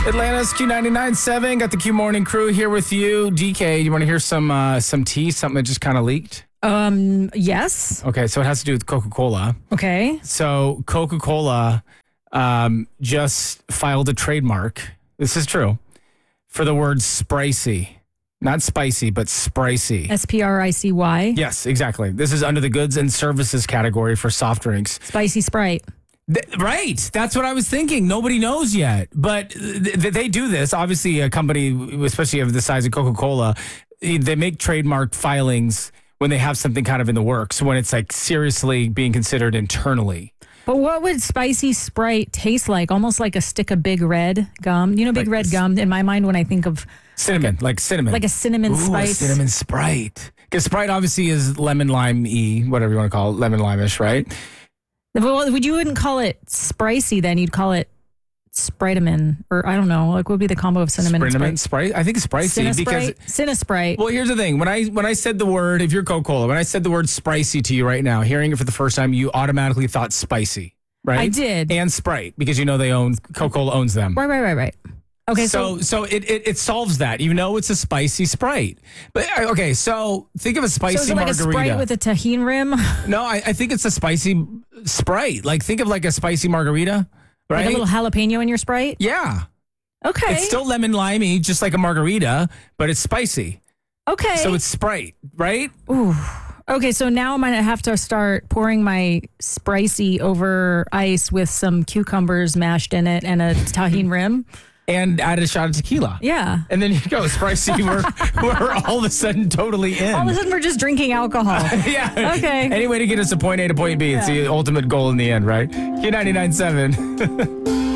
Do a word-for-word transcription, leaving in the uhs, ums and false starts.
Atlanta's Q ninety-nine point seven. Got the Q Morning Crew here with you. D K, you want to hear some uh, some tea, something that just kind of leaked? Um, yes. Okay, so it has to do with Coca-Cola. Okay. So Coca-Cola um, just filed a trademark. This is true. For the word Spricy. Not spicy, but Spricy. S P R I C Y. Yes, exactly. This is under the goods and services category for soft drinks. Spicy Sprite. Th- right. That's what I was thinking. Nobody knows yet. But th- they do this. Obviously, a company, especially of the size of Coca-Cola, they make trademark filings when they have something kind of in the works, when it's like seriously being considered internally. But what would Spicy Sprite taste like? Almost like a stick of Big Red gum. You know Big Like Red s- gum, in my mind, when I think of Cinnamon, like a, like cinnamon. like a cinnamon Ooh, spice. a cinnamon Sprite. Because Sprite obviously is lemon lime-y, whatever you want to call it, lemon lime-ish, right? Well, would you wouldn't call it Spricy then? You'd call it Spritamin, or I don't know. Like, what would be the combo of cinnamon and Cinnamon Sprite? Sprite? I think it's Spricey because... Cinna-Sprite. Well, here's the thing. When I when I said the word, if you're Coca-Cola, when I said the word Spricy to you right now, hearing it for the first time, you automatically thought spicy, right? I did. And Sprite, because you know they own, Coca-Cola owns them. Right, right, right, right. Okay, so so, so it, it it solves that, even though it's a spicy Sprite. But uh, okay, so think of a spicy so is it like margarita. a Sprite with a tahini rim? No, I, I think it's a spicy Sprite. Like think of like a spicy margarita, right? Like a little jalapeno in your Sprite? Yeah. Okay. It's still lemon limey, just like a margarita, but it's spicy. Okay. So it's Sprite, right? Ooh. Okay, so now I'm going to have to start pouring my Spricy over ice with some cucumbers mashed in it and a tahini rim. And add a shot of tequila. Yeah. And then you go, Spricy, we're, we're all of a sudden totally in. All of a sudden, we're just drinking alcohol. Yeah. Okay. Any way to get us to point A to point B. It's Yeah. the ultimate goal in the end, right? Q ninety-nine point seven.